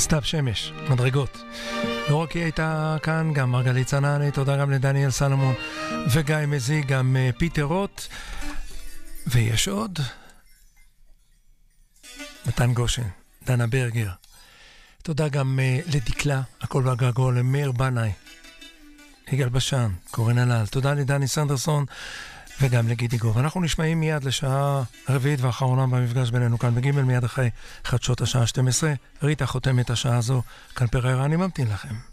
סתיו שמש, מדרגות. לא רק היא הייתה כאן, גם מרגלית צנעני, תודה גם לדניאל סלומון וגיא מזיג, גם פיטר רוט, ויש עוד מתן גושן, דנה ברגר. תודה גם לדקלה, הכל והגעגוע, למאיר בנאי, יגאל בשן, קורן הלל. תודה לדני סנדרסון וגם לגידי גוב. אנחנו נשמעים מיד לשעה הרביעית והאחרונה במפגש בינינו כאן בגימל, מיד אחרי חדשות השעה 12. ריטה חותמת השעה הזו, כאן פררה, אני ממתין לכם.